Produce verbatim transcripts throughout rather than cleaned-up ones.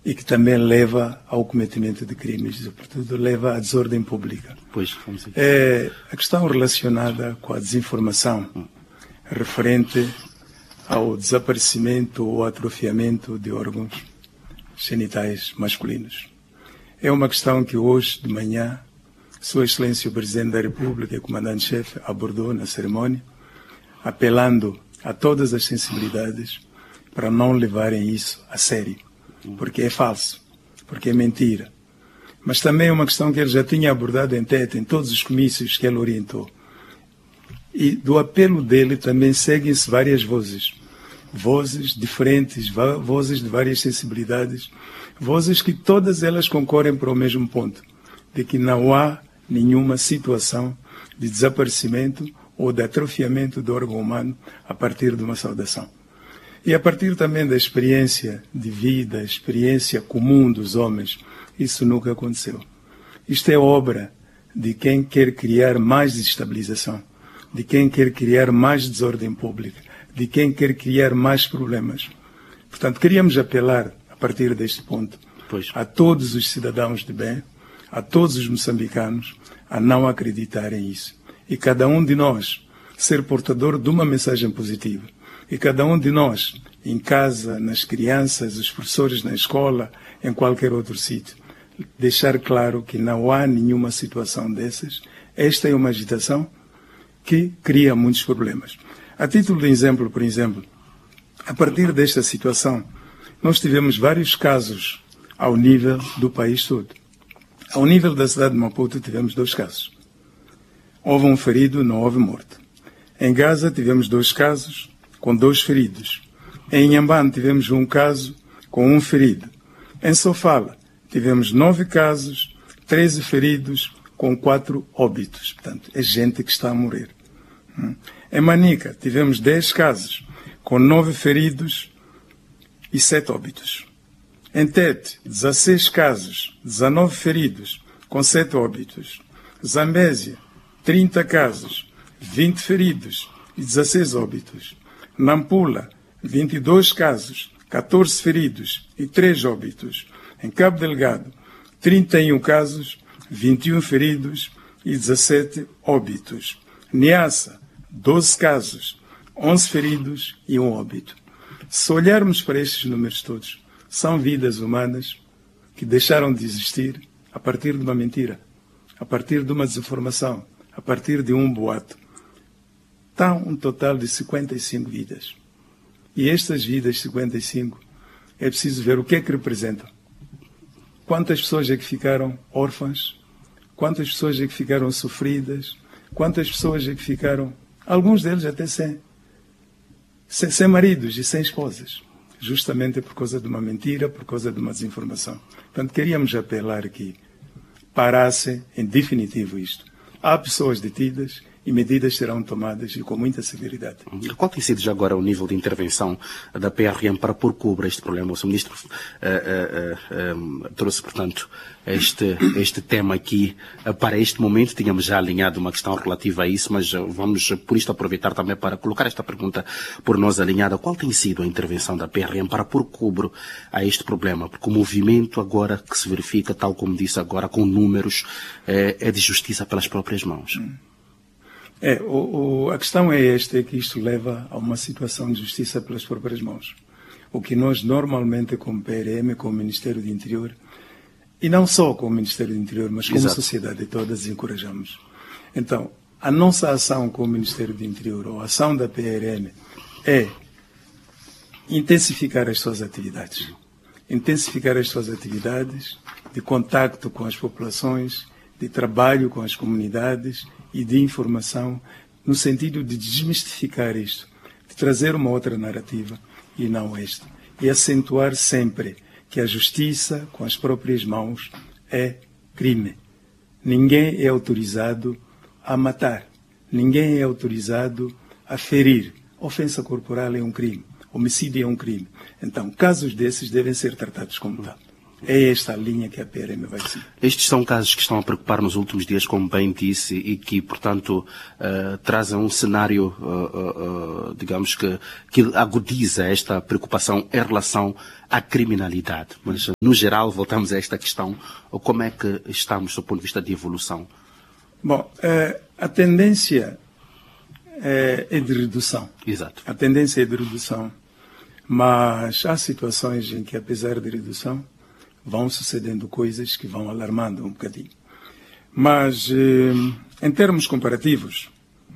e que também leva ao cometimento de crimes, sobretudo leva à desordem pública. Pois, vamos dizer. É a questão relacionada com a desinformação hum. referente ao desaparecimento ou atrofiamento de órgãos genitais masculinos. É uma questão que hoje de manhã Sua Excelência o Presidente da República e o Comandante-Chefe abordou na cerimônia, apelando a todas as sensibilidades para não levarem isso a sério, porque é falso, porque é mentira. Mas também é uma questão que ele já tinha abordado em Tete, em todos os comícios que ele orientou. E do apelo dele também seguem-se várias vozes. Vozes diferentes, vozes de várias sensibilidades, vozes que todas elas concorrem para o mesmo ponto, de que não há nenhuma situação de desaparecimento ou de atrofiamento do órgão humano a partir de uma saudação. E a partir também da experiência de vida, experiência comum dos homens, isso nunca aconteceu. Isto é obra de quem quer criar mais desestabilização, de quem quer criar mais desordem pública, de quem quer criar mais problemas. Portanto, queríamos apelar, a partir deste ponto, pois. a todos os cidadãos de bem, a todos os moçambicanos, a não acreditarem nisso. E cada um de nós ser portador de uma mensagem positiva. E cada um de nós, em casa, nas crianças, os professores na escola, em qualquer outro sítio, deixar claro que não há nenhuma situação dessas. Esta é uma agitação que cria muitos problemas. A título de exemplo, por exemplo, a partir desta situação, nós tivemos vários casos ao nível do país todo. Ao nível da cidade de Maputo, tivemos dois casos. Houve um ferido, não houve morte. Em Gaza, tivemos dois casos, com dois feridos. Em Inhambane, tivemos um caso, com um ferido. Em Sofala, tivemos nove casos, treze feridos, com quatro óbitos. Portanto, é gente que está a morrer. Em Manica, tivemos dez casos, com nove feridos e sete óbitos. Em Tete, dezasseis casos, dezenove feridos, com sete óbitos. Zambésia, trinta casos, vinte feridos e dezasseis óbitos. Nampula, vinte e dois casos, catorze feridos e três óbitos. Em Cabo Delgado, trinta e um casos, vinte e um feridos e dezassete óbitos. Niassa, doze casos, onze feridos e um óbito. Se olharmos para estes números todos, são vidas humanas que deixaram de existir a partir de uma mentira, a partir de uma desinformação, a partir de um boato. Está um total de cinquenta e cinco vidas. E estas vidas, cinquenta e cinco, é preciso ver o que é que representam. Quantas pessoas é que ficaram órfãs? Quantas pessoas é que ficaram sofridas? Quantas pessoas é que ficaram, alguns deles até sem, sem, sem maridos e sem esposas? Justamente por causa de uma mentira, por causa de uma desinformação. Portanto, queríamos apelar que parasse em definitivo isto. Há pessoas detidas e medidas serão tomadas e com muita severidade. Qual tem sido já agora o nível de intervenção da P R M para pôr cobro a este problema? O Sr Ministro uh, uh, uh, trouxe, portanto, este, este tema aqui uh, para este momento. Tínhamos já alinhado uma questão relativa a isso, mas uh, vamos, por isto, aproveitar também para colocar esta pergunta por nós alinhada. Qual tem sido a intervenção da P R M para pôr cobro a este problema? Porque o movimento agora que se verifica, tal como disse agora, com números, uh, é de justiça pelas próprias mãos. Hum. É, o, o, a questão é esta, é que isto leva a uma situação de justiça pelas próprias mãos. O que nós normalmente, como P R M, como Ministério do Interior, e não só como Ministério do Interior, mas como Exato. Sociedade todas, encorajamos. Então, a nossa ação como Ministério do Interior, ou a ação da P R M, é intensificar as suas atividades. Intensificar as suas atividades de contacto com as populações, de trabalho com as comunidades e de informação, no sentido de desmistificar isto, de trazer uma outra narrativa e não esta. E acentuar sempre que a justiça, com as próprias mãos, é crime. Ninguém é autorizado a matar. Ninguém é autorizado a ferir. Ofensa corporal é um crime. Homicídio é um crime. Então, casos desses devem ser tratados como tal. É esta a linha que a P R M vai seguir. Estes são casos que estão a preocupar nos últimos dias, como bem disse, e que, portanto, uh, trazem um cenário, uh, uh, digamos que, que agudiza esta preocupação em relação à criminalidade. Mas, no geral, voltamos a esta questão. Como é que estamos do ponto de vista de evolução? Bom, uh, a tendência é, é de redução. Exato. A tendência é de redução. Mas há situações em que, apesar de redução, vão sucedendo coisas que vão alarmando um bocadinho. Mas, em termos comparativos,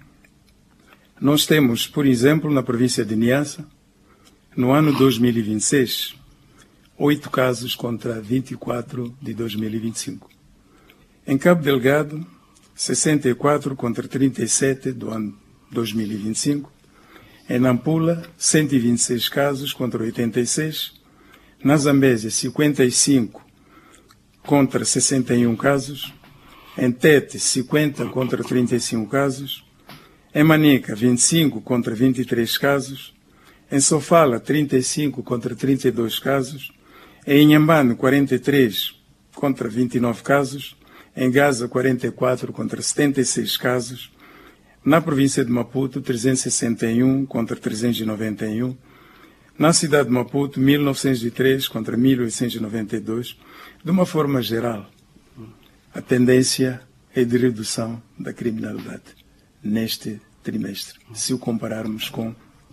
nós temos, por exemplo, na província de Niassa, no ano dois mil e vinte e seis, oito casos contra vinte e quatro de dois mil e vinte e cinco. Em Cabo Delgado, sessenta e quatro contra trinta e sete do ano dois mil e vinte e cinco. Em Nampula, cento e vinte e seis casos contra oitenta e seis. Na Zambésia, cinquenta e cinco contra sessenta e um casos. Em Tete, cinquenta contra trinta e cinco casos. Em Manica, vinte e cinco contra vinte e três casos. Em Sofala, trinta e cinco contra trinta e dois casos. Em Inhambane, quarenta e três contra vinte e nove casos. Em Gaza, quarenta e quatro contra setenta e seis casos. Na província de Maputo, trezentos e sessenta e um contra trezentos e noventa e um. Na cidade de Maputo, mil novecentos e três contra mil oitocentos e noventa e dois. De uma forma geral, a tendência é de redução da criminalidade neste trimestre, se o compararmos com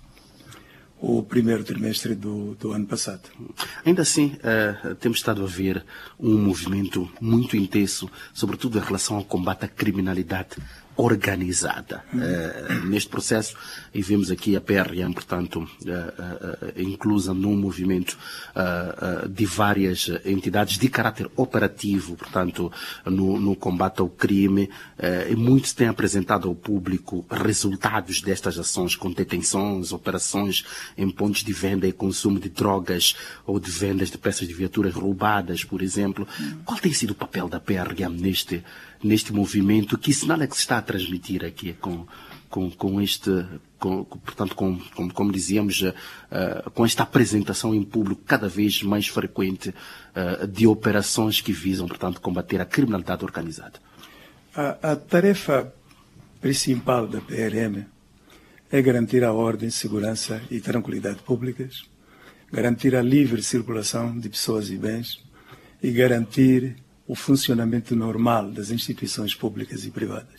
o primeiro trimestre do, do ano passado. Ainda assim, uh, temos estado a ver um movimento muito intenso, sobretudo em relação ao combate à criminalidade organizada. Uh, neste processo, e vemos aqui a P R M, portanto, uh, uh, inclusa num movimento uh, uh, de várias entidades de caráter operativo, portanto, no, no combate ao crime, uh, e muitos têm apresentado ao público resultados destas ações, com detenções, operações em pontos de venda e consumo de drogas ou de vendas de peças de viaturas roubadas, por exemplo. Qual tem sido o papel da P R M neste neste movimento? Que sinal é que se está a transmitir aqui com, com, com este, com, portanto, com, com, como dizíamos, uh, com esta apresentação em público cada vez mais frequente uh, de operações que visam, portanto, combater a criminalidade organizada? A, a tarefa principal da P R M é garantir a ordem, segurança e tranquilidade públicas, garantir a livre circulação de pessoas e bens e garantir o funcionamento normal das instituições públicas e privadas.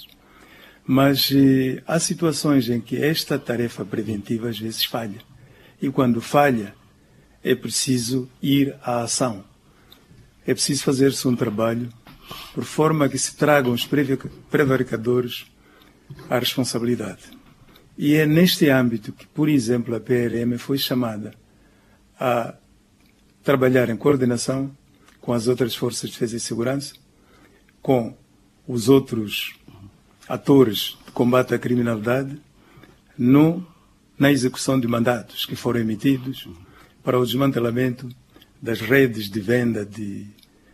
Mas eh, há situações em que esta tarefa preventiva às vezes falha. E quando falha, é preciso ir à ação. É preciso fazer-se um trabalho por forma que se tragam os prevaricadores à responsabilidade. E é neste âmbito que, por exemplo, a P R M foi chamada a trabalhar em coordenação com as outras forças de defesa e segurança, com os outros atores de combate à criminalidade, no, na execução de mandatos que foram emitidos para o desmantelamento das redes de venda de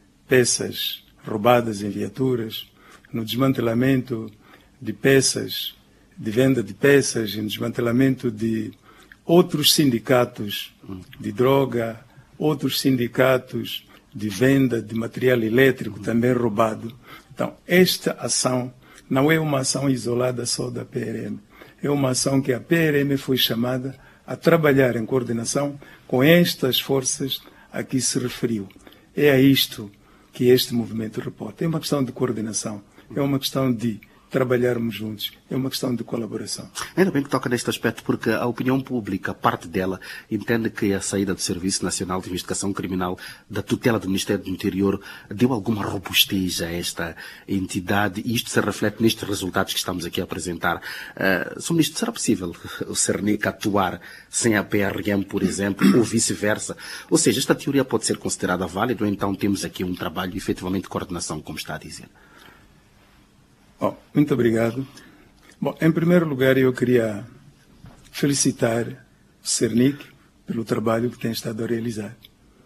peças roubadas em viaturas, no desmantelamento de peças, de venda de peças, e no desmantelamento de outros sindicatos de droga, outros sindicatos de venda de material elétrico também roubado. Então, esta ação não é uma ação isolada só da P R M. É uma ação que a P R M foi chamada a trabalhar em coordenação com estas forças a que se referiu. É a isto que este movimento reporta. É uma questão de coordenação, é uma questão de trabalharmos juntos, é uma questão de colaboração. Ainda bem que toca neste aspecto, porque a opinião pública, parte dela, entende que a saída do Serviço Nacional de Investigação Criminal da tutela do Ministério do Interior deu alguma robustez a esta entidade, e isto se reflete nestes resultados que estamos aqui a apresentar. Uh, Senhor Ministro, será possível o Cernic atuar sem a P R M, por exemplo, ou vice-versa? Ou seja, esta teoria pode ser considerada válida, ou então temos aqui um trabalho efetivamente de coordenação, como está a dizer? Bom, muito obrigado. Bom, em primeiro lugar, eu queria felicitar o Cernic pelo trabalho que tem estado a realizar.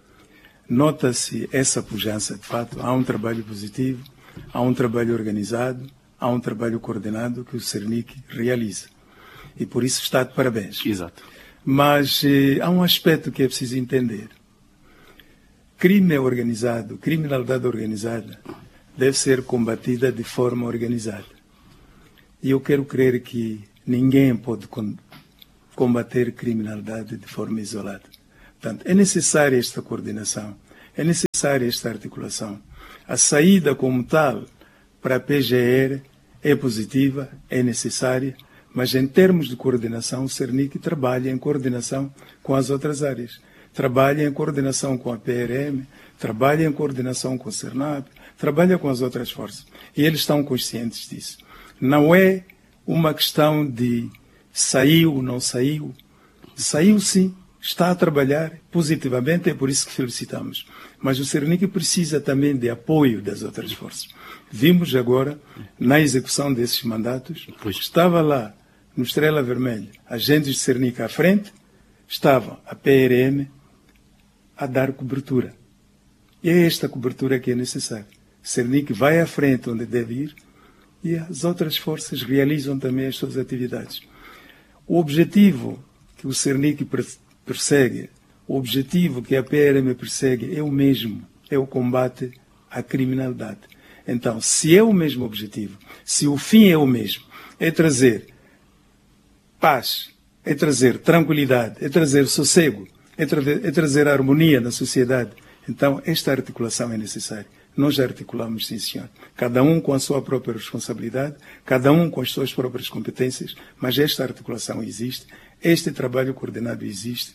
Nota-se essa pujança, de fato, há um trabalho positivo, há um trabalho organizado, há um trabalho coordenado que o Cernic realiza. E por isso está de parabéns. Exato. Mas eh, há um aspecto que é preciso entender. crime organizado, criminalidade organizada, deve ser combatida de forma organizada. E eu quero crer que ninguém pode combater criminalidade de forma isolada. Portanto, é necessária esta coordenação, é necessária esta articulação. A saída como tal para a P G R é positiva, é necessária, mas em termos de coordenação, o Cernic trabalha em coordenação com as outras áreas. Trabalha em coordenação com a P R M, trabalha em coordenação com o Cernap, trabalha com as outras forças. E eles estão conscientes disso. Não é uma questão de saiu, não saiu. Saiu sim, está a trabalhar positivamente, é por isso que felicitamos. Mas o Cernic precisa também de apoio das outras forças. Vimos agora, na execução desses mandatos, estava lá, no Estrela Vermelha, agentes de Cernic à frente, estava a P R M a dar cobertura. E é esta cobertura que é necessária. Cernic vai à frente onde deve ir e as outras forças realizam também as suas atividades. O objetivo que o Cernic persegue, o objetivo que a P R M persegue é o mesmo, é o combate à criminalidade. Então, se é o mesmo objetivo, se o fim é o mesmo, é trazer paz, é trazer tranquilidade, é trazer sossego, é, tra é trazer harmonia na sociedade, então esta articulação é necessária. Nós já articulamos, sim, senhor. Cada um com a sua própria responsabilidade, cada um com as suas próprias competências, mas esta articulação existe, este trabalho coordenado existe,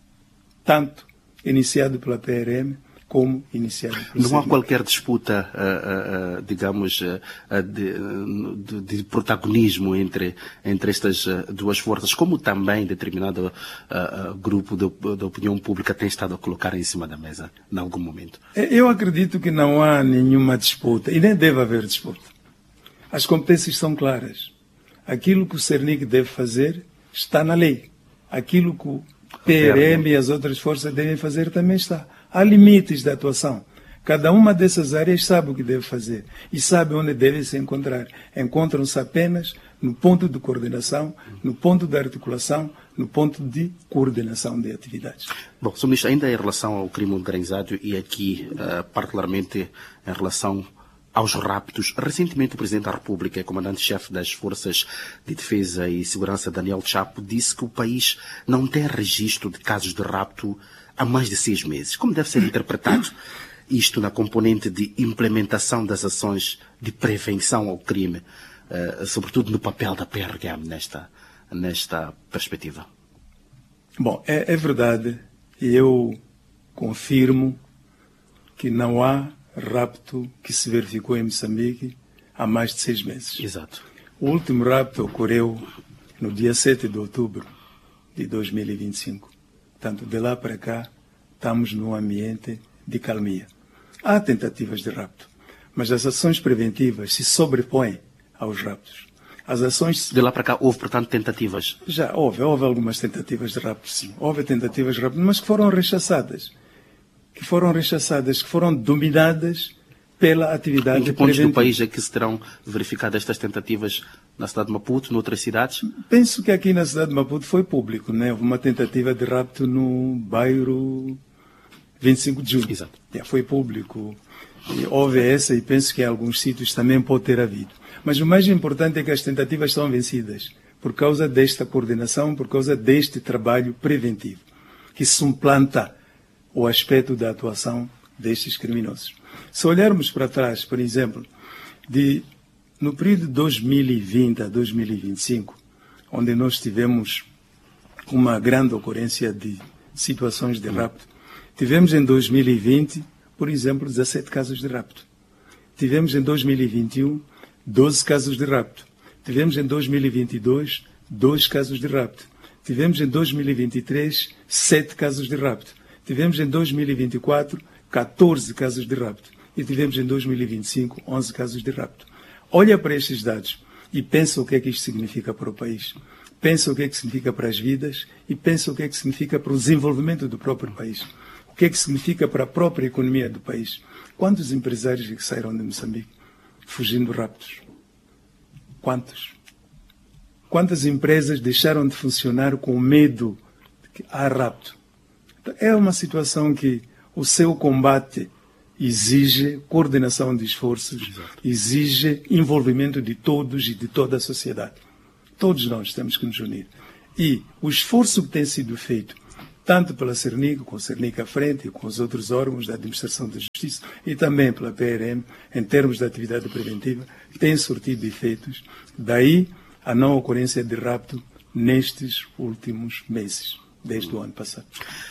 tanto iniciado pela P R M, como iniciado pelo Não há qualquer disputa, uh, uh, digamos, uh, de, de, de protagonismo entre, entre estas duas forças, como também determinado uh, uh, grupo da opinião pública tem estado a colocar em cima da mesa, em algum momento. Eu acredito que não há nenhuma disputa, e nem deve haver disputa. As competências são claras. Aquilo que o Cernic deve fazer está na lei. Aquilo que o P R M e as outras forças devem fazer também está. Há limites de atuação. Cada uma dessas áreas sabe o que deve fazer e sabe onde deve se encontrar. Encontram-se apenas no ponto de coordenação, no ponto de articulação, no ponto de coordenação de atividades. Bom, senhor Ministro, ainda em relação ao crime organizado e aqui, uh, particularmente em relação aos raptos, recentemente o Presidente da República e Comandante-Chefe das Forças de Defesa e Segurança, Daniel Chapo, disse que o país não tem registro de casos de rapto há mais de seis meses. Como deve ser interpretado isto na componente de implementação das ações de prevenção ao crime, uh, sobretudo no papel da P R M nesta, nesta perspectiva? Bom, é, é verdade e eu confirmo que não há rapto que se verificou em Moçambique há mais de seis meses. Exato. O último rapto ocorreu no dia sete de outubro de dois mil e vinte e cinco. Portanto, de lá para cá, estamos num ambiente de calmia. Há tentativas de rapto, mas as ações preventivas se sobrepõem aos raptos. As ações... De lá para cá houve, portanto, tentativas? Já houve, houve algumas tentativas de rapto, sim. Houve tentativas de rapto, mas que foram rechaçadas. Que foram rechaçadas, que foram dominadas pela atividade preventiva. Em que pontos do país é que se terão verificado estas tentativas? Na cidade de Maputo, noutras cidades? Penso que aqui na cidade de Maputo foi público, né? Houve uma tentativa de rapto no bairro vinte e cinco de julho. Exato. Já foi público. E houve essa e penso que em alguns sítios também pode ter havido. Mas o mais importante é que as tentativas são vencidas por causa desta coordenação, por causa deste trabalho preventivo, que suplanta o aspecto da atuação destes criminosos. Se olharmos para trás, por exemplo, de, no período de dois mil e vinte a dois mil e vinte e cinco, onde nós tivemos uma grande ocorrência de situações de rapto, tivemos em dois mil e vinte, por exemplo, dezassete casos de rapto. Tivemos em dois mil e vinte e um, doze casos de rapto. Tivemos em dois mil e vinte e dois, dois casos de rapto. Tivemos em dois mil e vinte e três, sete casos de rapto. Tivemos em dois mil e vinte e quatro, catorze casos de rapto. E tivemos em dois mil e vinte e cinco, onze casos de rapto. Olha para estes dados e pensa o que é que isto significa para o país. Pensa o que é que significa para as vidas e pensa o que é que significa para o desenvolvimento do próprio país. O que é que significa para a própria economia do país. Quantos empresários que saíram de Moçambique fugindo raptos? Quantos? Quantas empresas deixaram de funcionar com medo de que há rapto? É uma situação que o seu combate exige coordenação de esforços, Exato. exige envolvimento de todos e de toda a sociedade. Todos nós temos que nos unir. E o esforço que tem sido feito, tanto pela Cernic, com a Cernic à frente, e com os outros órgãos da Administração da Justiça, e também pela P R M, em termos de atividade preventiva, tem surtido efeitos. Daí a não ocorrência de rapto nestes últimos meses, desde o ano passado.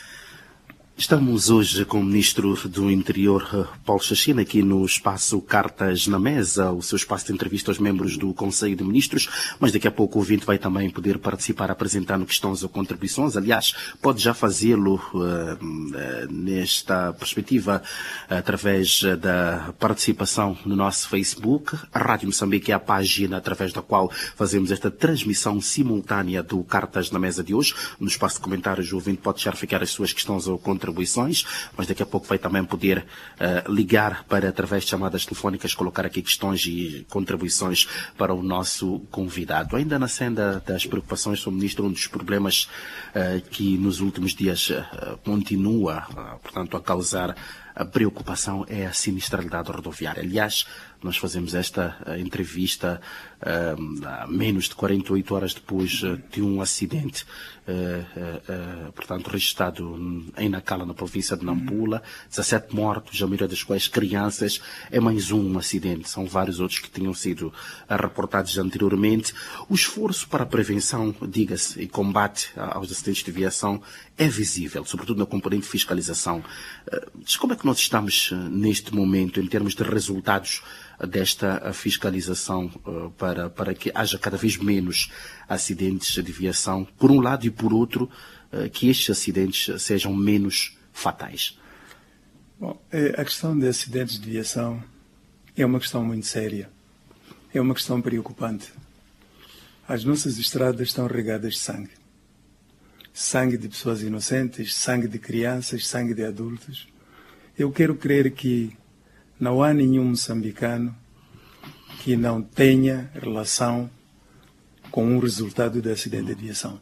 Estamos hoje com o Ministro do Interior, Paulo Chachina, aqui no espaço Cartas na Mesa, o seu espaço de entrevista aos membros do Conselho de Ministros, mas daqui a pouco o ouvinte vai também poder participar apresentando questões ou contribuições. Aliás, pode já fazê-lo uh, uh, nesta perspectiva uh, através da participação no nosso Facebook. A Rádio Moçambique é a página através da qual fazemos esta transmissão simultânea do Cartas na Mesa de hoje. No espaço de comentários o ouvinte pode já ficar as suas questões ou contribuições, mas daqui a pouco vai também poder uh, ligar para, através de chamadas telefónicas, colocar aqui questões e contribuições para o nosso convidado. Ainda na senda das preocupações, Senhor Ministro, um dos problemas uh, que nos últimos dias uh, continua, uh, portanto, a causar a preocupação é a sinistralidade rodoviária. Aliás, nós fazemos esta uh, entrevista uh, há menos de quarenta e oito horas depois uh, de um acidente, uh, uh, uh, portanto, registrado em Nacala, na província de Nampula. dezassete mortos, a maioria das quais crianças. É mais um acidente. São vários outros que tinham sido uh, reportados anteriormente. O esforço para a prevenção, diga-se, e combate aos acidentes de viação é visível, sobretudo na componente de fiscalização. Uh, como é que nós estamos uh, neste momento em termos de resultados desta fiscalização uh, para, para que haja cada vez menos acidentes de viação, por um lado, e por outro, uh, que estes acidentes sejam menos fatais? Bom, a questão de acidentes de viação é uma questão muito séria, é uma questão preocupante. As nossas estradas estão regadas de sangue. Sangue de pessoas inocentes, sangue de crianças, sangue de adultos. Eu quero crer que não há nenhum moçambicano que não tenha relação com um resultado de acidente de aviação.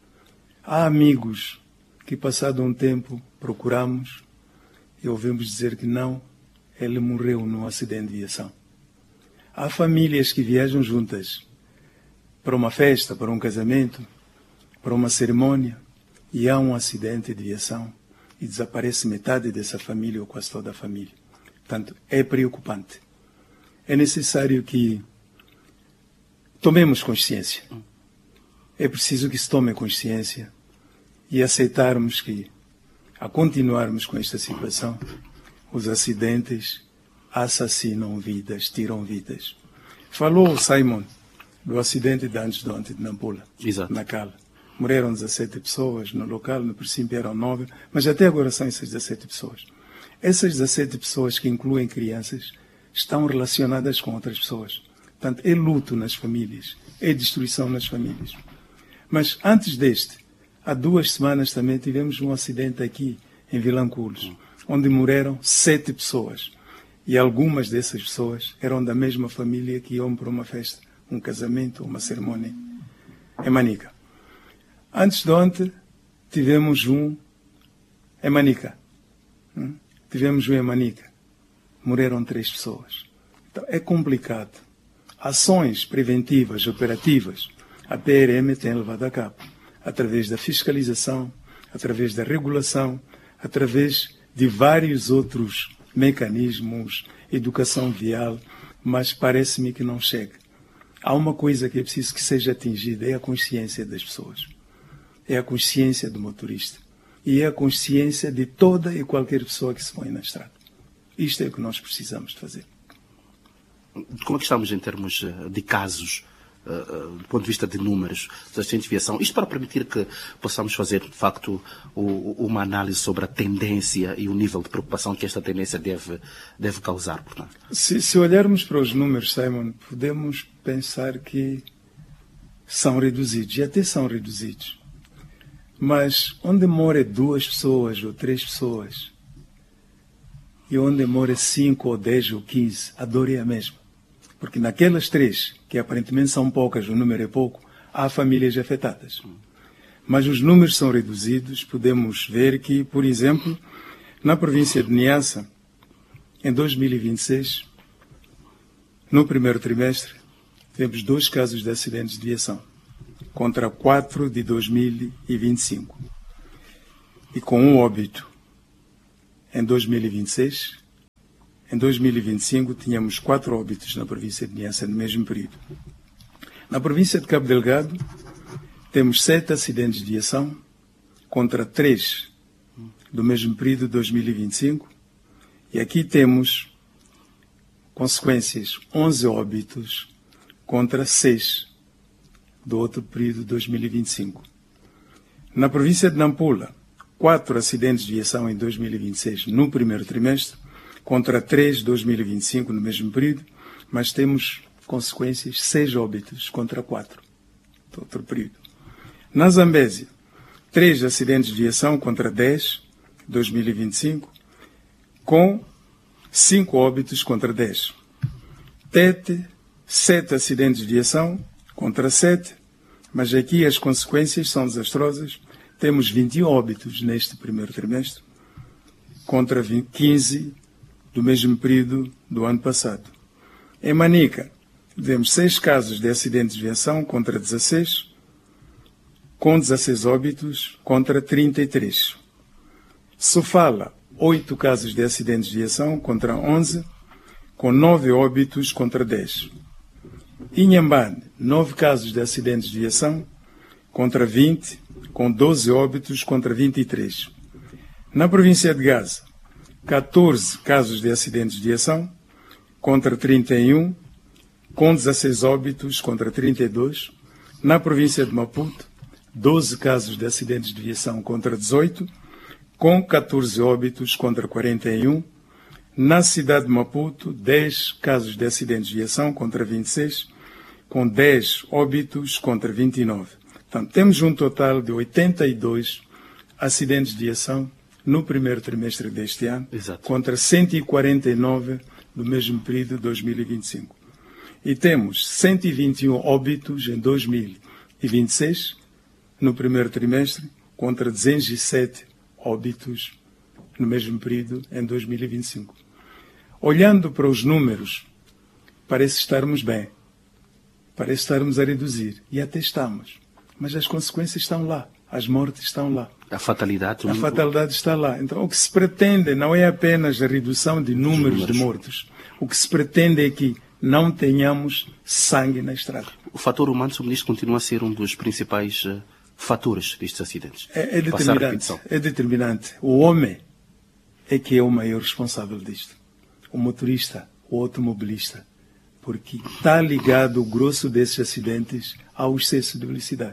Há amigos que, passado um tempo, procuramos e ouvimos dizer que não, ele morreu num acidente de aviação. Há famílias que viajam juntas para uma festa, para um casamento, para uma cerimônia, e há um acidente de aviação e desaparece metade dessa família ou quase toda a família. Portanto, é preocupante. É necessário que tomemos consciência. É preciso que se tome consciência e aceitarmos que, a continuarmos com esta situação, os acidentes assassinam vidas, tiram vidas. Falou o Simon do acidente de antes de ontem de Nampula, Exato. Nacala. Morreram dezassete pessoas no local, no princípio eram nove, mas até agora são essas dezassete pessoas. Essas dezassete pessoas, que incluem crianças, estão relacionadas com outras pessoas. Portanto, é luto nas famílias, é destruição nas famílias. Mas antes deste, há duas semanas também tivemos um acidente aqui em Vilanculos, onde morreram sete pessoas. E algumas dessas pessoas eram da mesma família que iam para uma festa, um casamento, uma cerimônia em Manica. Antes de ontem, tivemos um em Manica. Hum? Tivemos um em Manica. Morreram três pessoas. Então, é complicado. Ações preventivas, operativas, a P R M tem levado a cabo, através da fiscalização, através da regulação, através de vários outros mecanismos, educação vial, mas parece-me que não chega. Há uma coisa que é preciso que seja atingida, é a consciência das pessoas. É a consciência do motorista. E é a consciência de toda e qualquer pessoa que se põe na estrada. Isto é o que nós precisamos de fazer. Como é que estamos em termos de casos, uh, do ponto de vista de números, de acidentes de viação? Isto para permitir que possamos fazer, de facto, o, uma análise sobre a tendência e o nível de preocupação que esta tendência deve, deve causar, portanto. Se, se olharmos para os números, Simon, podemos pensar que são reduzidos, e até são reduzidos. Mas onde mora duas pessoas ou três pessoas, e onde mora cinco ou dez ou quinze, a dor é a mesma. Porque naquelas três, que aparentemente são poucas, o número é pouco, há famílias afetadas. Mas os números são reduzidos, podemos ver que, por exemplo, Na província de Niassa, em dois mil e vinte e seis, no primeiro trimestre, temos dois casos de acidentes de viação, contra quatro de dois mil e vinte e cinco. E com um óbito em dois mil e vinte e seis, em dois mil e vinte e cinco tínhamos quatro óbitos na província de Niassa no mesmo período. Na província de Cabo Delgado, temos sete acidentes de viação, contra três do mesmo período de dois mil e vinte e cinco. E aqui temos consequências, onze óbitos contra seis do outro período de dois mil e vinte e cinco. Na província de Nampula, quatro acidentes de viação em dois mil e vinte e seis no primeiro trimestre, contra três de dois mil e vinte e cinco no mesmo período, mas temos consequências, seis óbitos contra quatro do outro período. Na Zambésia, três acidentes de viação contra dez de dois mil e vinte e cinco, com cinco óbitos contra dez. Tete, sete acidentes de viação contra sete, mas aqui as consequências são desastrosas. Temos vinte e um óbitos neste primeiro trimestre, contra quinze do mesmo período do ano passado. Em Manica, temos seis casos de acidentes de viação contra dezasseis, com dezasseis óbitos contra trinta e três. Sofala, oito casos de acidentes de viação contra onze, com nove óbitos contra dez. Inhambane, nove casos de acidentes de viação contra vinte, com doze óbitos contra vinte e três. Na província de Gaza, catorze casos de acidentes de viação contra trinta e um, com dezasseis óbitos contra trinta e dois. Na província de Maputo, doze casos de acidentes de viação contra dezoito, com catorze óbitos contra quarenta e um. Na cidade de Maputo, dez casos de acidentes de viação contra vinte e seis, com dez óbitos contra vinte e nove. Portanto, temos um total de oitenta e dois acidentes de viação no primeiro trimestre deste ano, Exato. Contra cento e quarenta e nove do mesmo período de dois mil e vinte e cinco. E temos cento e vinte e um óbitos em dois mil e vinte e seis, no primeiro trimestre, contra duzentos e sete óbitos no mesmo período em dois mil e vinte e cinco. Olhando para os números, parece estarmos bem, parece estarmos a reduzir, e até estamos, mas as consequências estão lá, as mortes estão lá. A fatalidade, a fatalidade está lá. Então, o que se pretende não é apenas a redução de números, números de mortos. O que se pretende é que não tenhamos sangue na estrada. O fator humano, senhor Ministro, continua a ser um dos principais uh, fatores destes acidentes. É, é determinante. É determinante. O homem é que é o maior responsável disto. O motorista, o automobilista, porque está ligado o grosso desses acidentes ao excesso de velocidade.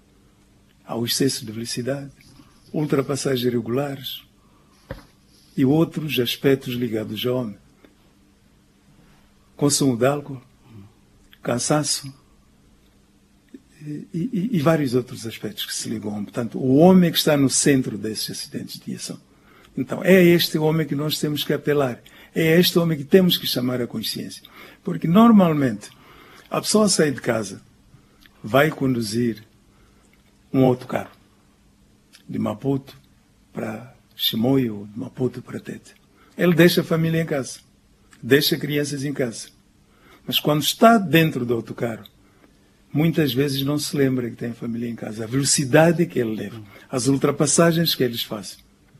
Ao excesso de velocidade, ultrapassagens irregulares e outros aspectos ligados ao homem. Consumo de álcool, cansaço e, e, e vários outros aspectos que se ligam ao homem. Portanto, o homem é que está no centro desses acidentes de viação. Então, é a este homem que nós temos que apelar. É a este homem que temos que chamar a consciência. Porque, normalmente, a pessoa sai de casa, vai conduzir um autocarro, de Maputo para Chimoio, de Maputo para Tete. Ele deixa a família em casa, deixa crianças em casa. Mas quando está dentro do autocarro, muitas vezes não se lembra que tem a família em casa. A velocidade que ele leva, as ultrapassagens que eles fazem,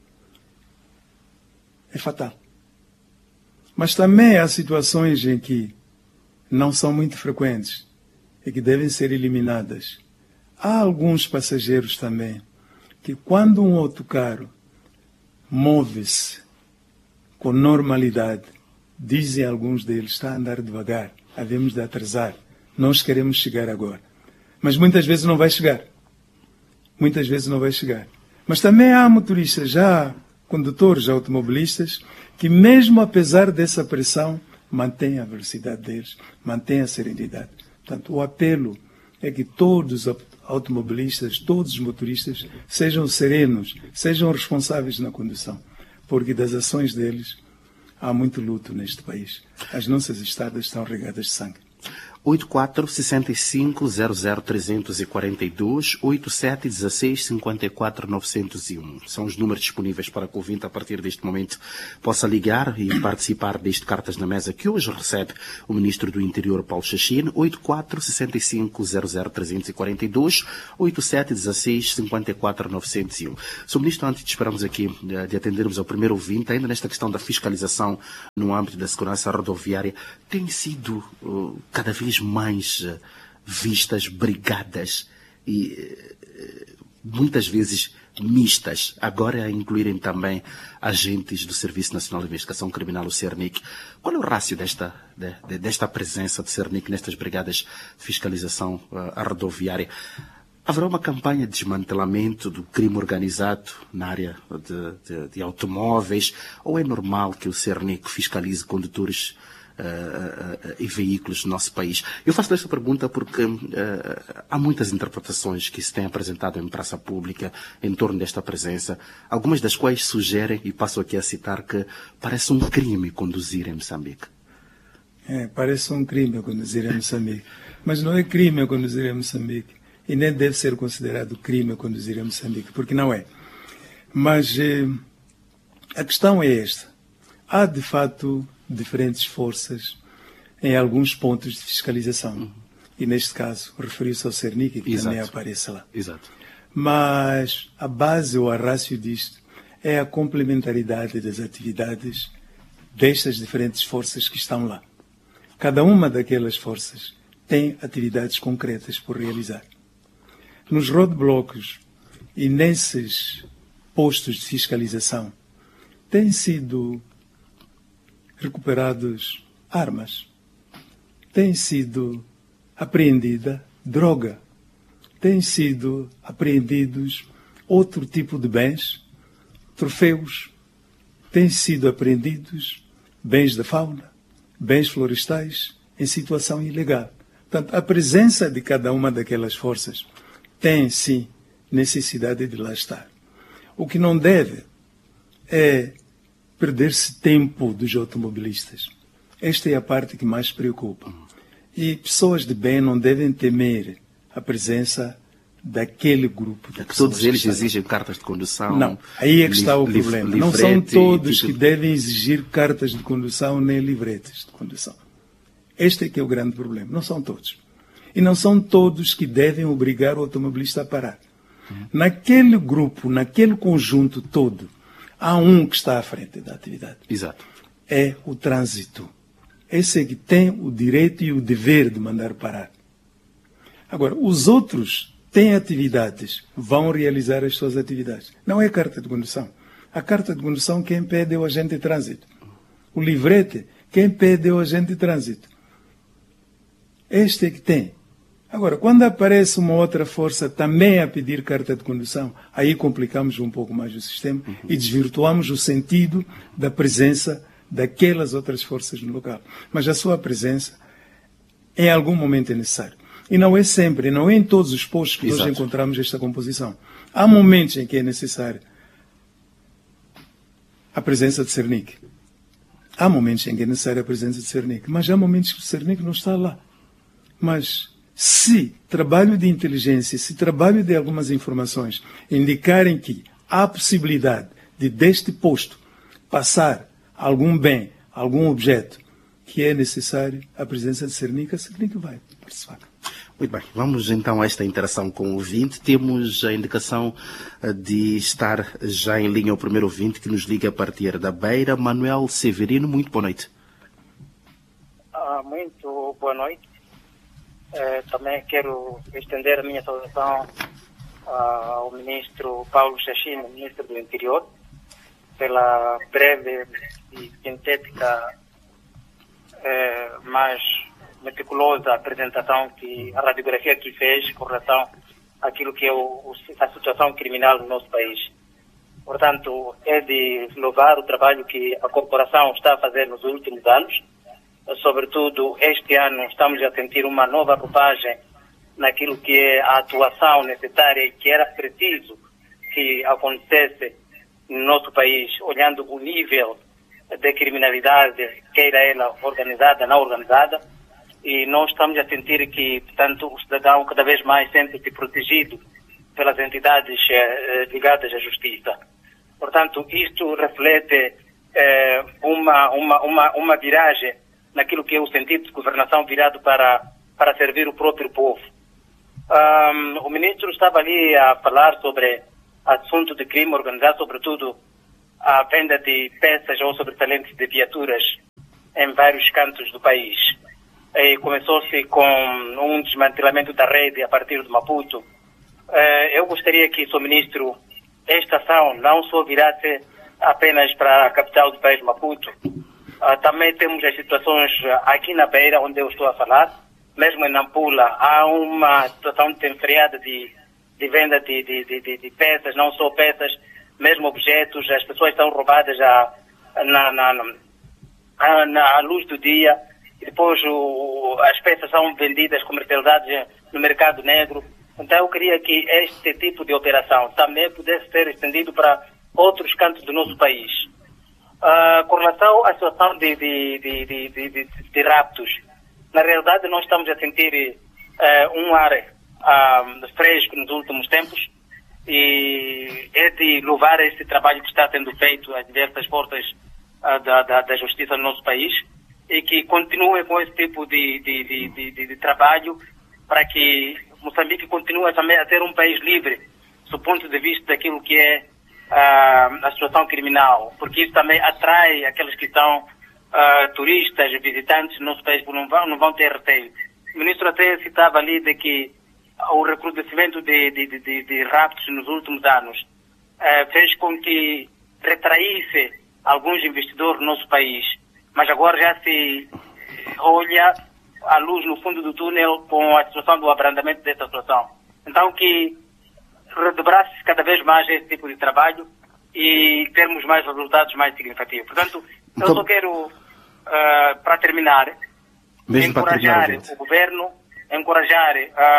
é fatal. Mas também há situações em que não são muito frequentes e que devem ser eliminadas. Há alguns passageiros também que, quando um autocarro move-se com normalidade, dizem alguns deles, está a andar devagar, havemos de atrasar, nós queremos chegar agora. Mas muitas vezes não vai chegar. Muitas vezes não vai chegar. Mas também há motoristas, já condutores automobilistas, que mesmo apesar dessa pressão, mantêm a velocidade deles, mantêm a serenidade. Portanto, o apelo é que todos os automobilistas, todos os motoristas, sejam serenos, sejam responsáveis na condução, porque das ações deles há muito luto neste país. As nossas estradas estão regadas de sangue. oito quatro seis cinco zero zero três quatro dois, oito sete um seis cinco quatro nove zero um. São os números disponíveis para que o ouvinte, a partir deste momento, possa ligar e participar deste Cartas na Mesa, que hoje recebe o Ministro do Interior, Paulo Chachine, oito quatro seis cinco zero zero três quatro dois, oito sete um seis cinco quatro nove zero um. Senhor Ministro, antes de esperarmos aqui de atendermos ao primeiro ouvinte, ainda nesta questão da fiscalização no âmbito da segurança rodoviária, tem sido uh, cada vez mais uh, vistas brigadas e uh, muitas vezes mistas, agora a incluírem também agentes do Serviço Nacional de Investigação Criminal, o CERNIC. Qual é o rácio desta, de, de, desta presença do CERNIC nestas brigadas de fiscalização uh, rodoviária? Haverá uma campanha de desmantelamento do crime organizado na área de, de, de automóveis, ou é normal que o CERNIC fiscalize condutores Uh, uh, uh, e veículos do nosso país? Eu faço esta pergunta porque uh, há muitas interpretações que se têm apresentado em praça pública em torno desta presença, algumas das quais sugerem, e passo aqui a citar, que parece um crime conduzir em Moçambique. É, parece um crime conduzir em Moçambique, mas não é crime conduzir em Moçambique, e nem deve ser considerado crime conduzir em Moçambique, porque não é. Mas eh, a questão é esta. Há, de fato, diferentes forças em alguns pontos de fiscalização. Uhum. E, neste caso, referiu-se ao CERNIC, que Exato. Também aparece lá. Exato. Mas a base ou a rácio disto é a complementaridade das atividades destas diferentes forças que estão lá. Cada uma daquelas forças tem atividades concretas por realizar. Nos roadblocks e nesses postos de fiscalização têm sido recuperados armas, tem sido apreendida droga, tem sido apreendidos outro tipo de bens, troféus, têm sido apreendidos bens da fauna, bens florestais em situação ilegal. Portanto, a presença de cada uma daquelas forças tem, sim, necessidade de lá estar. O que não deve é perder-se tempo dos automobilistas. Esta é a parte que mais preocupa. E pessoas de bem não devem temer a presença daquele grupo de é que todos eles exigem cartas de condução. Não, aí é que está o li, problema. Livrete, não são todos tipo... que devem exigir cartas de condução nem livretes de condução. Este é que é o grande problema. Não são todos. E não são todos que devem obrigar o automobilista a parar. Uhum. Naquele grupo, naquele conjunto todo, há um que está à frente da atividade. Exato. É o trânsito. Esse é que tem o direito e o dever de mandar parar. Agora, os outros têm atividades, vão realizar as suas atividades. Não é carta de condução. A carta de condução quem pede é o agente de trânsito. O livrete, quem pede é o agente de trânsito. Este é que tem. Agora, quando aparece uma outra força também a pedir carta de condução, aí complicamos um pouco mais o sistema uhum. e desvirtuamos o sentido da presença daquelas outras forças no local. Mas a sua presença, em algum momento, é necessária. E não é sempre, não é em todos os postos que Exato. Nós encontramos esta composição. Há momentos em que é necessária a presença de CERNIC. Há momentos em que é necessária a presença de CERNIC, mas há momentos que o CERNIC não está lá. Mas se trabalho de inteligência, se trabalho de algumas informações indicarem que há possibilidade de deste posto passar algum bem, algum objeto que é necessário a presença de CERNIC, a CERNIC vai participar. Muito bem, vamos então a esta interação com o ouvinte. Temos a indicação de estar já em linha o primeiro ouvinte que nos liga a partir da Beira, Manuel Severino. Muito boa noite. Ah, muito boa noite. Eh, também quero estender a minha saudação ah, ao ministro Paulo Chachine, ministro do Interior, pela breve e sintética, eh, mas meticulosa apresentação que a radiografia que fez com relação àquilo que é o, a situação criminal no nosso país. Portanto, é de louvar o trabalho que a corporação está a fazer nos últimos anos. Sobretudo, este ano estamos a sentir uma nova roupagem naquilo que é a atuação necessária e que era preciso que acontecesse no nosso país, olhando o nível de criminalidade, queira ela organizada, não organizada, e nós estamos a sentir que, portanto, o cidadão cada vez mais sente-se protegido pelas entidades eh, ligadas à justiça. Portanto, isto reflete eh, uma, uma, uma, uma viragem naquilo que é o sentido de governação virado para, para servir o próprio povo. Um, o ministro estava ali a falar sobre assunto de crime organizado, sobretudo a venda de peças ou sobressalentes de viaturas em vários cantos do país. E começou-se com um desmantelamento da rede a partir de Maputo. Uh, eu gostaria que, senhor ministro, esta ação não só virasse apenas para a capital do país, Maputo. Uh, também temos as situações aqui na Beira, onde eu estou a falar, mesmo em Nampula, há uma situação desenfreada de, de venda de, de, de, de peças, não só peças, mesmo objetos, as pessoas estão roubadas a, na, na, na, na luz do dia, e depois o, as peças são vendidas, comercializadas no mercado negro. Então eu queria que este tipo de operação também pudesse ser estendido para outros cantos do nosso país. Uh, com relação à situação de, de, de, de, de, de, de raptos, na realidade nós estamos a sentir uh, um ar uh, fresco nos últimos tempos, e é de louvar esse trabalho que está sendo feito às diversas forças uh, da, da, da justiça no nosso país, e que continue com esse tipo de, de, de, de, de, de trabalho para que Moçambique continue também a ser um país livre do ponto de vista daquilo que é uh, a situação criminal, porque isso também atrai aqueles que são uh, turistas, visitantes no nosso país, porque não vão, não vão ter receio. O ministro até citava ali de que o recrudescimento de, de, de, de raptos nos últimos anos uh, fez com que retraísse alguns investidores no nosso país, mas agora já se olha a luz no fundo do túnel com a situação do abrandamento dessa situação. Então que redobrasse cada vez mais esse tipo de trabalho e termos mais resultados mais significativos. Portanto, então, eu só quero, uh, para terminar, encorajar terminar, o governo, encorajar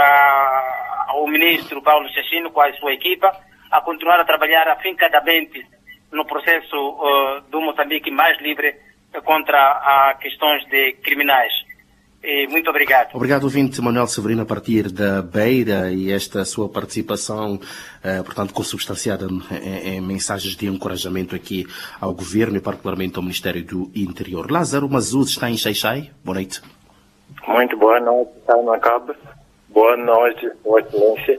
uh, o ministro Paulo Chachino com a sua equipa a continuar a trabalhar afincadamente no processo uh, do Moçambique mais livre contra a questões de criminais. E muito obrigado. Obrigado, ouvinte Manuel Severino, a partir da Beira, e esta sua participação, eh, portanto, consubstanciada em, em mensagens de encorajamento aqui ao Governo e particularmente ao Ministério do Interior. Lázaro Mazuz está em Xai-Xai. Boa noite. Muito boa noite, Salma Cabo. Boa noite, Vossa Excelência.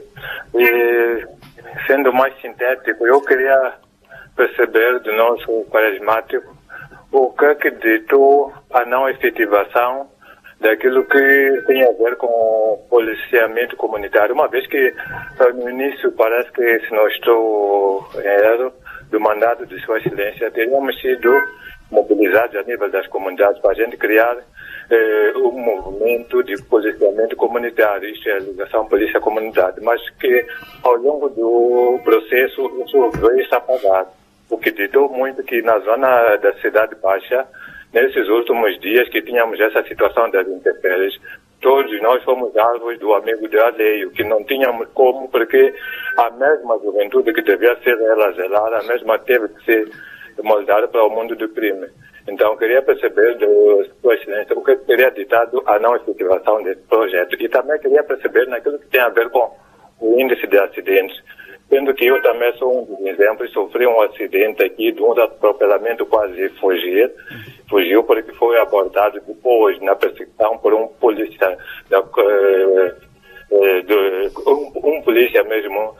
E, sendo mais sintético, eu queria perceber do nosso carismático o que é que ditou a não efetivação daquilo que tem a ver com o policiamento comunitário, uma vez que no início parece que, se não estou errado, do mandato de Sua Excelência, teríamos sido mobilizados a nível das comunidades para a gente criar eh, um movimento de policiamento comunitário, isto é, a ligação polícia-comunidade, mas que ao longo do processo isso veio-se apagar, o que ditou muito que na zona da Cidade Baixa, nesses últimos dias que tínhamos essa situação das intempéries, todos nós fomos alvos do amigo de alheio, que não tínhamos como, porque a mesma juventude que devia ser ela zelada, a mesma teve que ser moldada para o mundo do crime. Então, queria perceber de Sua Excelência o que teria ditado a não efetivação desse projeto. E também queria perceber naquilo que tem a ver com o índice de acidentes. Sendo que eu também sou um dos exemplos, sofri um acidente aqui de um atropelamento, quase fugir. Fugiu porque foi abordado depois na perseguição por um polícia, da, uh, uh, de, um, um polícia mesmo,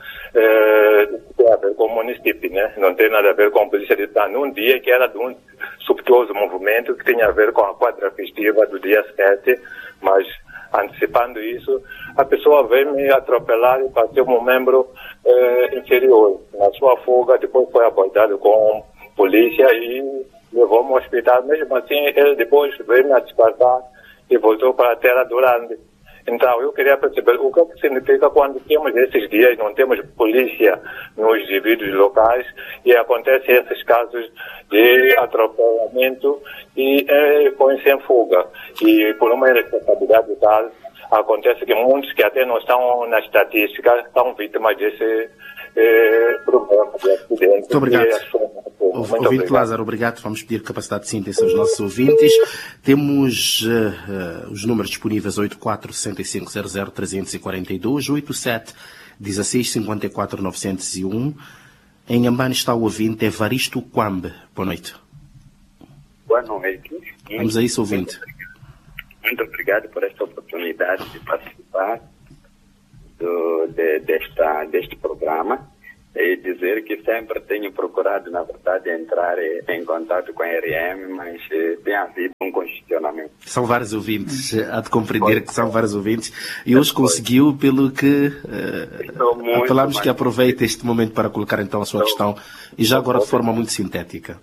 uh, tem a ver com o município, né? Não tem nada a ver com a polícia de Tã. Num dia que era de um subtuoso movimento que tinha a ver com a quadra festiva do dia sete, mas antecipando isso, a pessoa veio me atropelar e bateu um membro eh, inferior. Na sua fuga, depois foi abordado com polícia e levou-me ao hospital. Mesmo assim, ele depois veio me disfarçar e voltou para a terra durante. Então, eu queria perceber o que, é que significa quando temos esses dias, não temos polícia nos indivíduos locais e acontecem esses casos de atropelamento e eh, põe-se em fuga. E por uma irresponsabilidade tal, acontece que muitos que até não estão na estatística são vítimas desse eh, problemas de acidentes. Muito obrigado. Muito Ouvinte obrigado. Lázaro, obrigado. Vamos pedir capacidade de síntese aos nossos ouvintes. Temos uh, uh, os números disponíveis oito quatro seis cinco zero zero três quatro dois, oito sete um seis cinco quatro nove zero um. Em Inhambane está o ouvinte Evaristo Quambe. Boa noite. Boa noite. Vamos a isso, ouvinte. Muito obrigado por esta oportunidade de participar do, de, desta, deste programa e dizer que sempre tenho procurado, na verdade, entrar em contato com a R M, mas eh, tem havido um congestionamento. São vários ouvintes, há de compreender que são vários ouvintes, e hoje conseguiu, pelo que uh, apelamos que aproveite este momento para colocar então a sua questão, e já agora de forma muito sintética.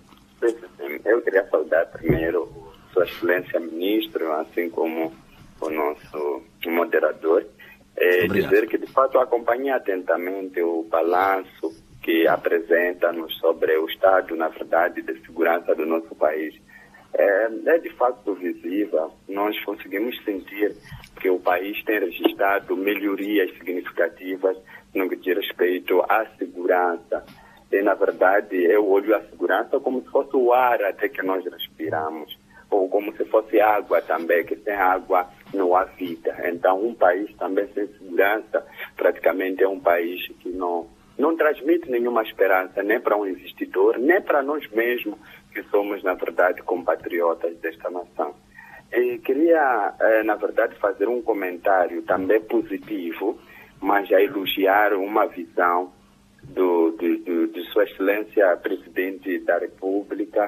Eu queria saudar primeiro Sua Excelência Ministro, assim como o nosso moderador, é, dizer que de fato acompanhei atentamente o balanço que apresenta-nos sobre o estado, na verdade, de segurança do nosso país. É, é de fato visível, nós conseguimos sentir que o país tem registrado melhorias significativas no que diz respeito à segurança. E, na verdade, eu olho a segurança como se fosse o ar até que nós respiramos, ou como se fosse água também, que sem água não há vida. Então, um país também sem segurança praticamente é um país que não, não transmite nenhuma esperança, nem para um investidor, nem para nós mesmos, que somos, na verdade, compatriotas desta nação. E queria, eh, na verdade, fazer um comentário também positivo, mas a elogiar uma visão do, do, do, de Sua Excelência Presidente da República,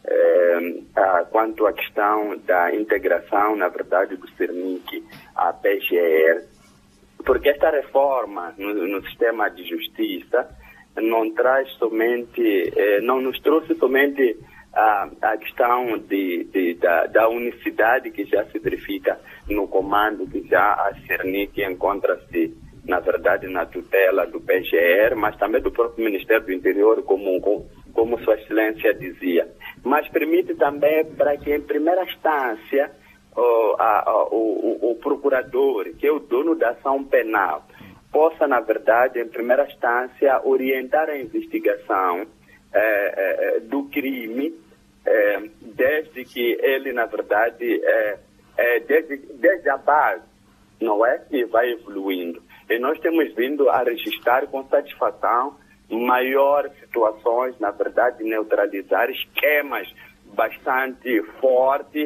eh, a, quanto à questão da integração, na verdade, do CERNIC à P G R, porque esta reforma no, no sistema de justiça não traz somente, eh, não nos trouxe somente a, a questão de, de, da, da unicidade que já se verifica no comando, que já a CERNIC encontra-se, na verdade, na tutela do P G R, mas também do próprio Ministério do Interior, como, como, como Sua Excelência dizia. Mas permite também para que, em primeira instância, o, a, o, o, o procurador, que é o dono da ação penal, possa, na verdade, em primeira instância, orientar a investigação eh, eh, do crime, eh, desde que ele, na verdade, eh, eh, desde, desde a base, não é? E vai evoluindo. E nós temos vindo a registrar com satisfação maiores situações, na verdade, neutralizar esquemas bastante fortes,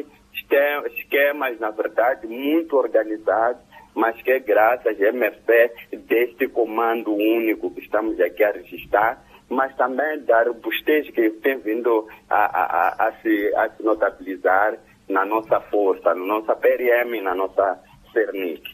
esquemas, na verdade, muito organizados, mas que é graças à mercê deste comando único que estamos aqui a registrar, mas também da robustez que tem vindo a, a, a, a, se, a se notabilizar na nossa força, na nossa P R M, na nossa CERNIC.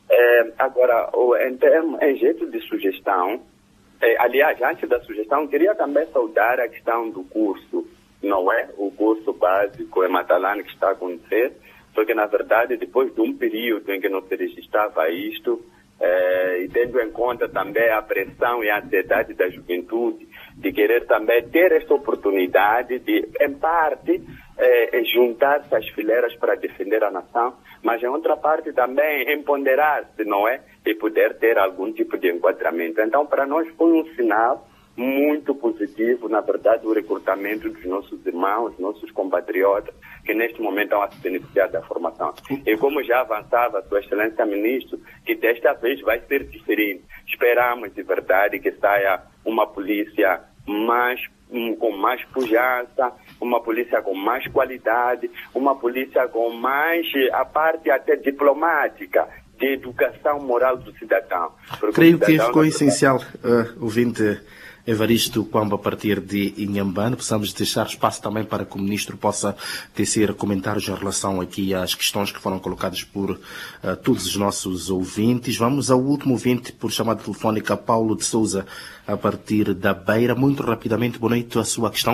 É, agora, o, em, termo, em jeito de sugestão, é, aliás, antes da sugestão, queria também saudar a questão do curso, não é? O curso básico Ematalane que está a acontecer, porque, na verdade, depois de um período em que não se registrava isto, é, e tendo em conta também a pressão e a ansiedade da juventude de querer também ter esta oportunidade de, em parte, é, juntar-se às fileiras para defender a nação, mas em outra parte também empoderar-se, não é? E poder ter algum tipo de enquadramento. Então, para nós foi um sinal muito positivo, na verdade, o recrutamento dos nossos irmãos, nossos compatriotas, que neste momento estão a se beneficiar da formação. E como já avançava Sua Excelência Ministro, que desta vez vai ser diferente. Esperamos, de verdade, que saia uma polícia mais, com mais pujança, uma polícia com mais qualidade, uma polícia com mais, a parte até diplomática, de educação moral do cidadão. Porque Creio cidadão que ficou não... essencial, uh, ouvinte Evaristo Quambe, a partir de Inhambane. Precisamos deixar espaço também para que o Ministro possa tecer comentários em relação aqui às questões que foram colocadas por uh, todos os nossos ouvintes. Vamos ao último ouvinte por chamada telefónica, Paulo de Souza, a partir da Beira. Muito rapidamente, boa noite, a sua questão.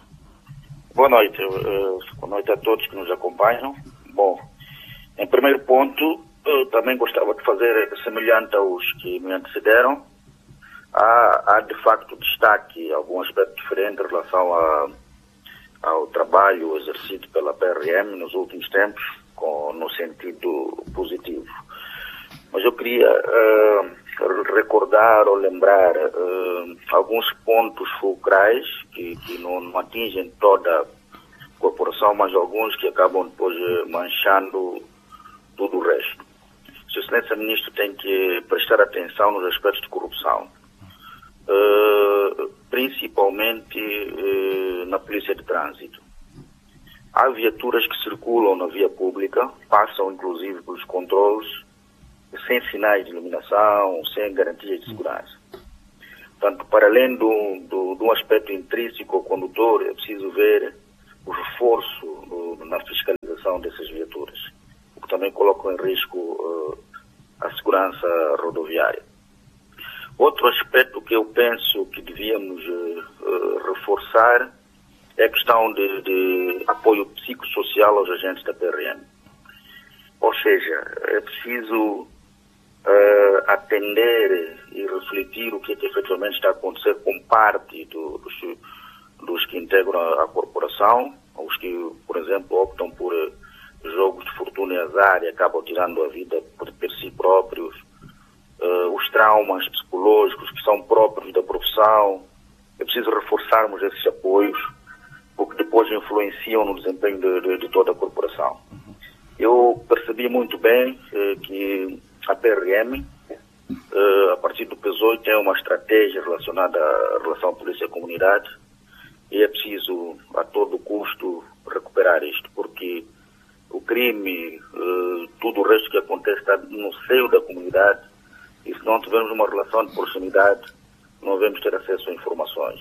Boa noite, uh, boa noite a todos que nos acompanham. Bom, em primeiro ponto, eu também gostava de fazer semelhante aos que me antecederam. Há, há de facto destaque, algum aspecto diferente em relação a, ao trabalho exercido pela P R M nos últimos tempos, com, no sentido positivo. Mas eu queria uh, recordar ou lembrar uh, alguns pontos fulcrais que, que não, não atingem toda a corporação, mas alguns que acabam depois manchando tudo o resto. Sua Excelência Ministro tem que prestar atenção nos aspectos de corrupção, uh, principalmente uh, na Polícia de Trânsito. Há viaturas que circulam na via pública, passam inclusive pelos controles, sem sinais de iluminação, sem garantias de segurança. Portanto, para além do, do, do aspecto intrínseco ao condutor, é preciso ver o reforço do, na fiscalização dessas viaturas, o que também coloca em risco uh, a segurança rodoviária. Outro aspecto que eu penso que devíamos uh, uh, reforçar é a questão de, de apoio psicossocial aos agentes da P R M. Ou seja, é preciso uh, atender e refletir o que, é que efetivamente está a acontecer com parte do, dos, dos que integram a, a corporação, os que, por exemplo, optam por uh, jogos de fortuna e azar e acabam tirando a vida por, por si próprios, uh, os traumas psicológicos que são próprios da profissão. É preciso reforçarmos esses apoios, porque depois influenciam no desempenho de, de, de toda a corporação. Eu percebi muito bem eh, que a P R M, eh, a partir do P E S oito, tem uma estratégia relacionada à relação polícia-comunidade e é preciso, a todo custo, recuperar isto, porque o crime, eh, tudo o resto que acontece está no seio da comunidade e se não tivermos uma relação de proximidade, não vamos ter acesso a informações.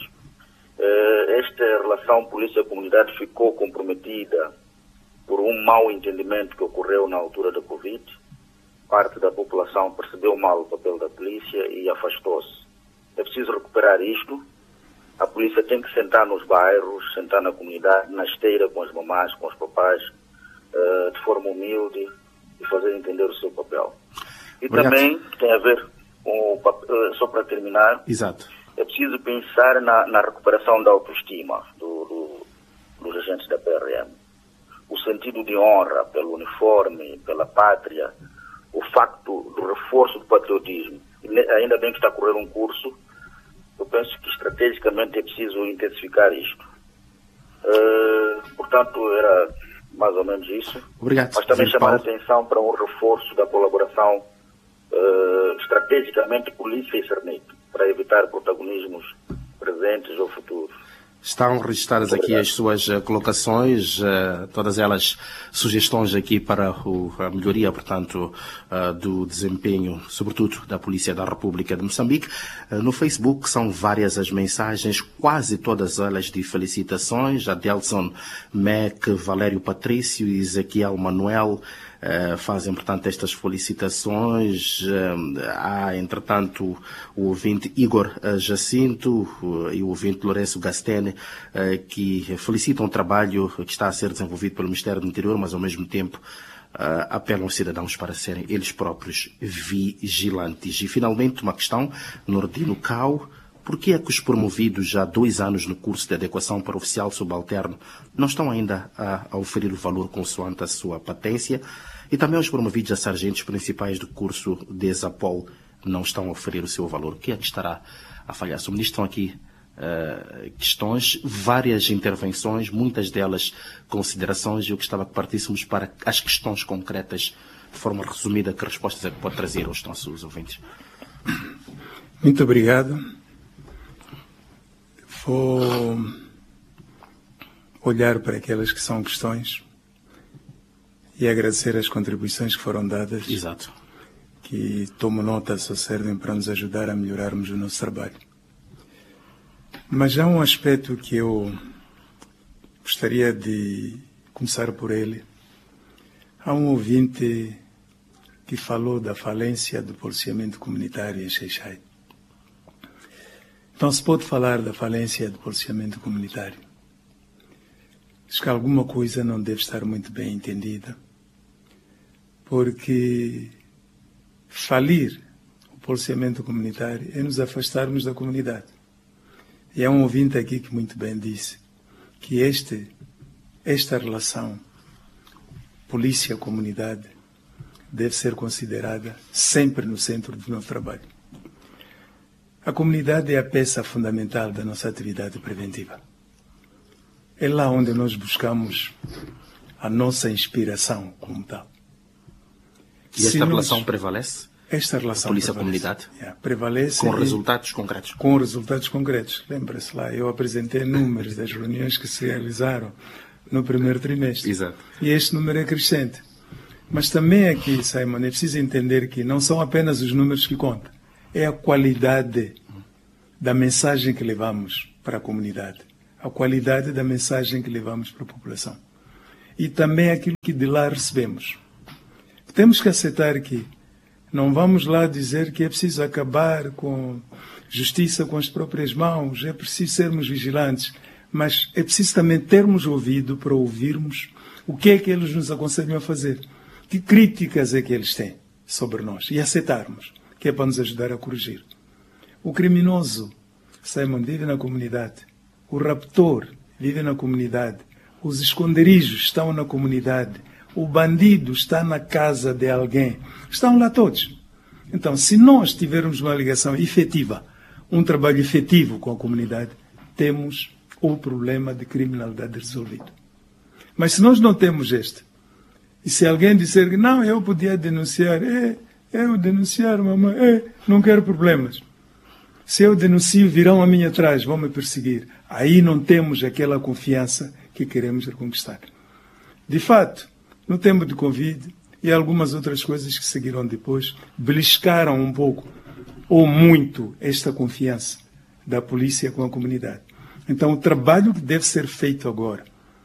Esta relação polícia-comunidade ficou comprometida por um mau entendimento que ocorreu na altura da Covid. Parte da população percebeu mal o papel da polícia e afastou-se. É preciso recuperar isto. A polícia tem que sentar nos bairros, sentar na comunidade, na esteira com as mamás, com os papás, de forma humilde e fazer entender o seu papel. E Obrigado. Também tem a ver com o papel, só para terminar, Exato. É preciso pensar na, na recuperação da autoestima do, do, dos agentes da P R M. O sentido de honra pelo uniforme, pela pátria, o facto do reforço do patriotismo. Ainda bem que está a correr um curso, eu penso que estrategicamente é preciso intensificar isto. Uh, portanto, era mais ou menos isso. Obrigado. Mas também chamar a atenção para um reforço da colaboração uh, estrategicamente polícia e Cernito, para evitar protagonismos presentes ou futuros. Estão registradas aqui as suas uh, colocações, uh, todas elas sugestões aqui para o, a melhoria, portanto, uh, do desempenho, sobretudo da Polícia da República de Moçambique. Uh, no Facebook são várias as mensagens, quase todas elas de felicitações. Adelson Mac, Valério Patrício e Ezequiel Manuel Uh, fazem, portanto, estas felicitações. Uh, há, entretanto, o ouvinte Igor uh, Jacinto uh, e o ouvinte Lourenço Gastene uh, que felicitam o trabalho que está a ser desenvolvido pelo Ministério do Interior, mas, ao mesmo tempo, uh, apelam os cidadãos para serem eles próprios vigilantes. E, finalmente, uma questão, Nordino Cao. Por que é que os promovidos já há dois anos no curso de adequação para oficial subalterno não estão ainda a, a oferir o valor consoante a sua patência? E também os promovidos a sargentos principais do curso de Exapol não estão a oferir o seu valor? O que é que estará a falhar? Sr. Ministro, estão aqui uh, questões, várias intervenções, muitas delas considerações, e eu gostava que partíssemos para as questões concretas, de forma resumida, que respostas é que pode trazer aos nossos ouvintes. Muito obrigado. Vou olhar para aquelas que são questões e agradecer as contribuições que foram dadas. Exato. Que tomo nota, só servem para nos ajudar a melhorarmos o nosso trabalho. Mas há um aspecto que eu gostaria de começar por ele. Há um ouvinte que falou da falência do policiamento comunitário em Xai-Xai. Então se pode falar da falência do policiamento comunitário. Acho que alguma coisa não deve estar muito bem entendida, porque falir o policiamento comunitário é nos afastarmos da comunidade. E há um ouvinte aqui que muito bem disse que este, esta relação polícia-comunidade deve ser considerada sempre no centro do nosso trabalho. A comunidade é a peça fundamental da nossa atividade preventiva. É lá onde nós buscamos a nossa inspiração como tal. E esta nós, relação prevalece? Esta relação Polícia-comunidade? Yeah, prevalece. Com resultados concretos? Com resultados concretos. Lembra-se lá, eu apresentei números das reuniões que se realizaram no primeiro trimestre. Exato. E este número é crescente. Mas também aqui, Simon, é preciso entender que não são apenas os números que contam. É a qualidade da mensagem que levamos para a comunidade. A qualidade da mensagem que levamos para a população. E também aquilo que de lá recebemos. Temos que aceitar que não vamos lá dizer que é preciso acabar com justiça com as próprias mãos, é preciso sermos vigilantes, mas é preciso também termos ouvido para ouvirmos o que é que eles nos aconselham a fazer, que críticas é que eles têm sobre nós e aceitarmos, que é para nos ajudar a corrigir. O criminoso, Simon, vive na comunidade, o raptor vive na comunidade, os esconderijos estão na comunidade, o bandido está na casa de alguém. Estão lá todos. Então, se nós tivermos uma ligação efetiva, um trabalho efetivo com a comunidade, temos o problema de criminalidade resolvido. Mas se nós não temos este, e se alguém disser que não, eu podia denunciar, é, eu denunciar, mamãe, é, não quero problemas. Se eu denuncio, virão a mim atrás, vão me perseguir. Aí não temos aquela confiança que queremos reconquistar. De fato, no tempo de Covid e algumas outras coisas que seguiram depois, beliscaram um pouco ou muito esta confiança da polícia com a comunidade. Então, o trabalho que deve ser feito agora,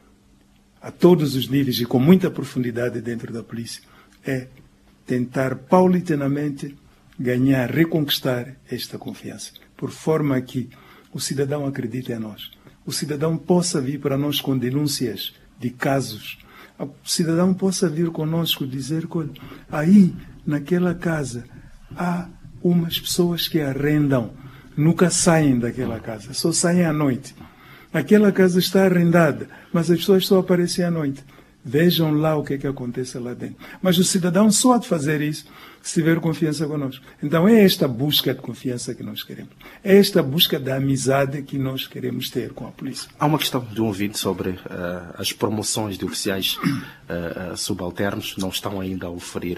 a todos os níveis e com muita profundidade dentro da polícia, é tentar paulatinamente ganhar, reconquistar esta confiança, por forma que o cidadão acredite em nós. O cidadão possa vir para nós com denúncias de casos. O cidadão possa vir conosco dizer que aí, naquela casa, há umas pessoas que arrendam, nunca saem daquela casa, só saem à noite. Aquela casa está arrendada, mas as pessoas só aparecem à noite. Vejam lá o que é que acontece lá dentro. Mas o cidadão só há de fazer isso se tiver confiança conosco. Então é esta busca de confiança que nós queremos. É esta busca da amizade que nós queremos ter com a polícia. Há uma questão de um ouvinte sobre uh, as promoções de oficiais uh, uh, subalternos. Não estão ainda a oferir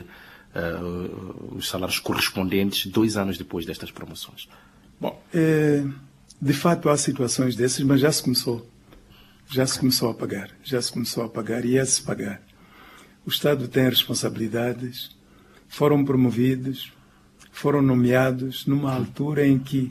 uh, os salários correspondentes dois anos depois destas promoções. Bom, é, de fato há situações dessas, mas já se começou. Já se começou a pagar. Já se começou a pagar e é se pagar. O Estado tem responsabilidades. Foram promovidos, foram nomeados numa altura em que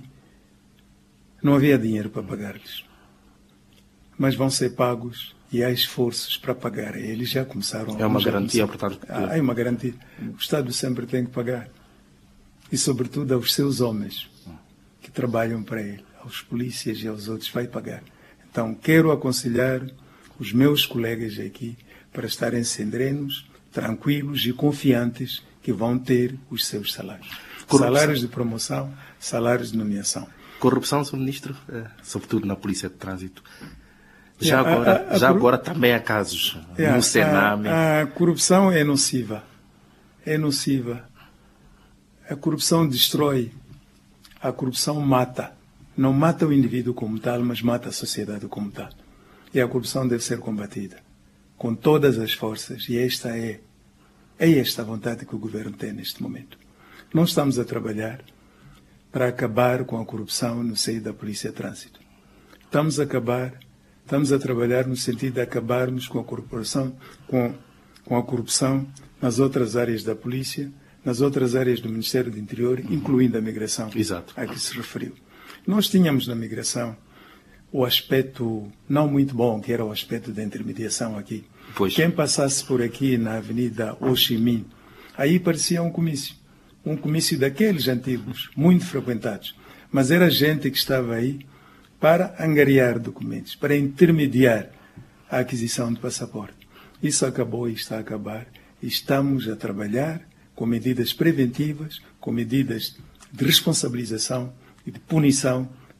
não havia dinheiro para pagar-lhes. Mas vão ser pagos e há esforços para pagar. Eles já começaram. É uma garantia, portanto. Ah, é uma garantia. O Estado sempre tem que pagar. E, sobretudo, aos seus homens que trabalham para ele, aos polícias e aos outros, vai pagar. Então, quero aconselhar os meus colegas aqui para estarem serenos, tranquilos e confiantes que vão ter os seus salários. Corrupção. Salários de promoção, salários de nomeação. Corrupção, senhor Ministro, sobretudo na Polícia de Trânsito. Já, yeah, agora, a, a, a já agora também há casos yeah, no Sename. A, a corrupção é nociva. É nociva. A corrupção destrói. A corrupção mata. Não mata o indivíduo como tal, mas mata a sociedade como tal. E a corrupção deve ser combatida com todas as forças. E esta é É esta a vontade que o governo tem neste momento. Nós estamos a trabalhar para acabar com a corrupção no seio da Polícia de Trânsito. Estamos a acabar, estamos a trabalhar no sentido de acabarmos com a corporação, com, com a corrupção nas outras áreas da polícia, nas outras áreas do Ministério do Interior, incluindo a migração. Exato. A que se referiu. Nós tínhamos na migração o aspecto não muito bom, que era o aspecto da intermediação aqui. Pois. Quem passasse por aqui na Avenida Ho Chi Minh, aí parecia um comício. Um comício daqueles antigos, muito frequentados. Mas era gente que estava aí para angariar documentos, para intermediar a aquisição de passaporte. Isso acabou e está a acabar. E estamos a trabalhar com medidas preventivas, com medidas de responsabilização e de punição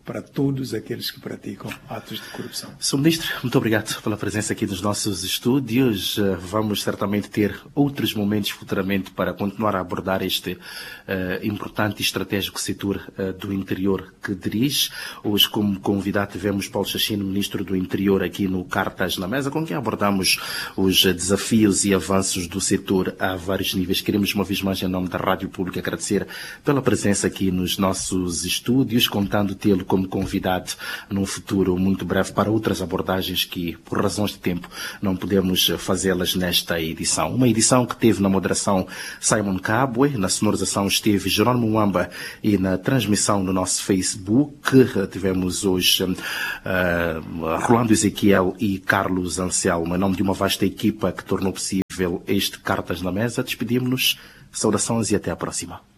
para todos aqueles que praticam atos de corrupção. senhor Ministro, muito obrigado pela presença aqui nos nossos estúdios. Vamos certamente ter outros momentos futuramente para continuar a abordar este uh, importante e estratégico setor uh, do interior que dirige. Hoje, como convidado, tivemos Paulo Chachino, Ministro do Interior, aqui no Cartas na Mesa, com quem abordamos os desafios e avanços do setor a vários níveis. Queremos, uma vez mais, em nome da Rádio Pública, agradecer pela presença aqui nos nossos estúdios, contando tê-lo como convidado num futuro muito breve para outras abordagens que, por razões de tempo, não podemos fazê-las nesta edição. Uma edição que teve na moderação Simon Kabwe, na sonorização esteve Jerónimo Mwamba e na transmissão no nosso Facebook tivemos hoje uh, Rolando Ezequiel e Carlos Anselmo. Em nome de uma vasta equipa que tornou possível este Cartas na Mesa, despedimos-nos. Saudações e até a próxima.